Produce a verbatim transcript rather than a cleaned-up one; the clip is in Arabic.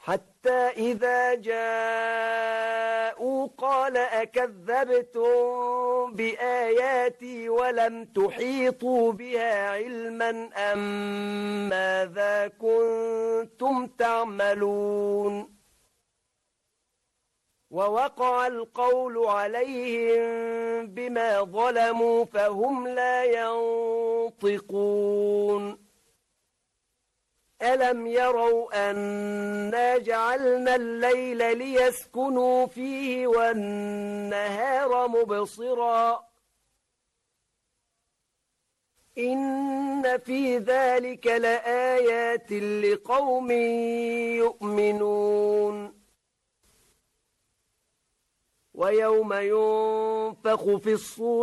حتى إذا جاءوا قال أكذبتم بآياتي ولم تحيطوا بها علما أم ماذا كنتم تعملون ووقع القول عليهم بما ظلموا فهم لا ينطقون ألم يروا أنا جعلنا الليل ليسكنوا فيه والنهار مبصرا إن في ذلك لآيات لقوم يؤمنون ويوم ينفخ في الصور